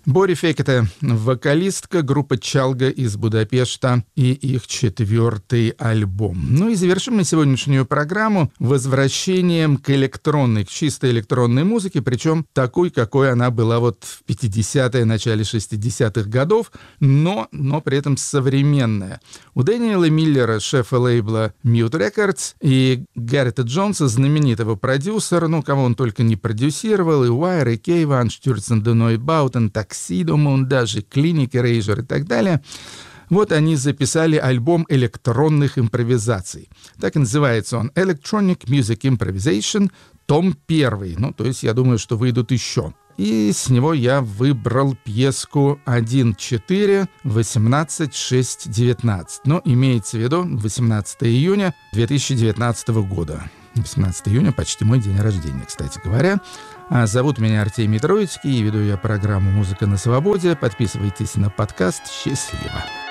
Бори Фекете — вокалистка группы Чалга из Будапешта и их 4-й альбом. Ну и завершим мы сегодняшнюю программу возвращением к электронной, к чистой электронной музыке, причем такой, какой она была вот в 50-е, начале 60-х годов, но при этом современная. У Дэниела Миллера, шефа лейбла Mute Records, и Гаррета Джонса, знаменитого продюсера, кого он только не продюсировал, и Wire, и Кейван, Штюрцен, Дуной Баутен, Таксидомун, даже Клиник, Рейжер и так далее. Вот они записали альбом электронных импровизаций. Так и называется он «Electronic Music Improvisation», том 1. То есть я думаю, что выйдут еще. И с него я выбрал пьеску 1.4, 18.6.19. Но имеется в виду 18 июня 2019 года. 18 июня — почти мой день рождения, кстати говоря. Зовут меня Артемий Троицкий, и веду я программу «Музыка на свободе». Подписывайтесь на подкаст. Счастливо!